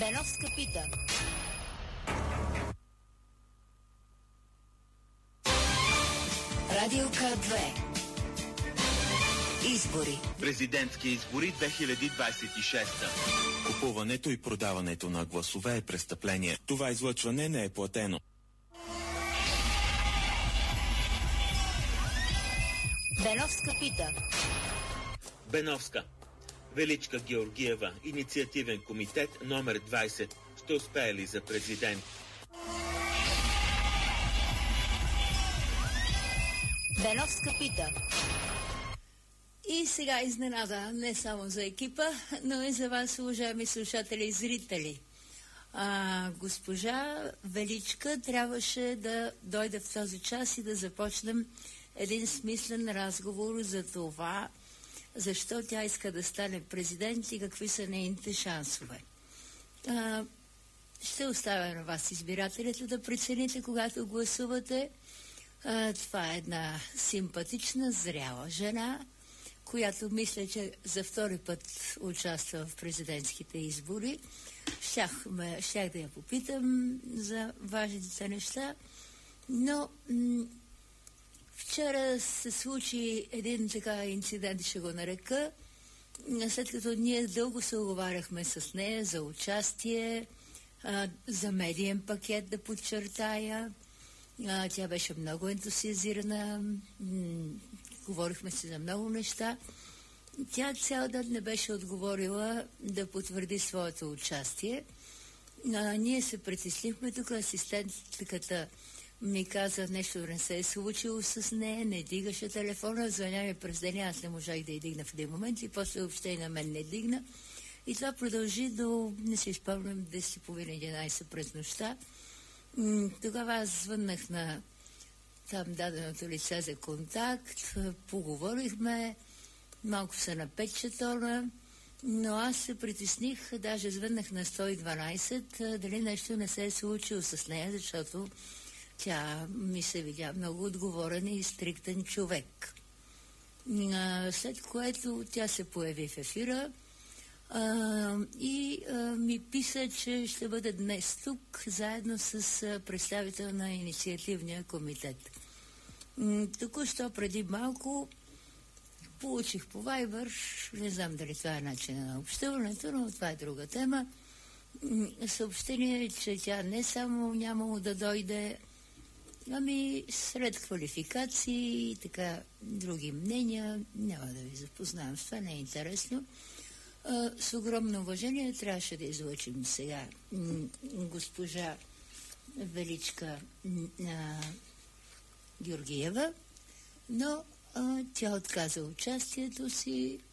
Беновска пита. Радио К2. Избори. Президентски избори 2026. Купуването и продаването на гласове е престъпление. Това излъчване не е платено. Беновска пита. Беновска. Величка Георгиева, инициативен комитет номер 20. Ще успее ли за президент? Беновска пита. И сега изненада не само за екипа, но и за вас, уважаеми слушатели и зрители. Госпожа Величка трябваше да дойде в този час и да започнем един смислен разговор за това, защо тя иска да стане президент и какви са нейните шансове. Ще оставя на вас, избирателите, да прецените, когато гласувате. Това е една симпатична, зряла жена, която мисля, че за втори път участва в президентските избори. Щях да я попитам за важните неща, но вчера се случи един така инцидент, ще го нарека, след като ние дълго се оговаряхме с нея за участие, за медиен пакет да подчертая. Тя беше много ентусиазирана, говорихме си за много неща. Тя цял ден не беше отговорила да потвърди своето участие. Ние се притеснихме тук, асистентката ми каза, нещо не се е случило с нея, не дигаше телефона, звъня ми през деня, аз не можах да я дигна в един момент и после въобще и на мен не дигна. И това продължи до, не си спомням, 10:30-11 през нощта. Тогава аз звъннах на там даденото лице за контакт, поговорихме, малко се напече тона, но аз се притесних, даже звъннах на 112, дали нещо не се е случило с нея, защото тя ми се видя много отговорен и стриктен човек. След което тя се появи в ефира и ми писа, че ще бъде днес тук, заедно с представител на инициативния комитет. Току-що преди малко получих по Viber, не знам дали това е начин на общуването, но това е друга тема, съобщение, че тя не само нямало да дойде, ами сред квалификации и така други мнения, няма да ви запознавам с това, не е интересно. С огромно уважение трябваше да излъчим сега госпожа Величка Георгиева, но тя отказа участието си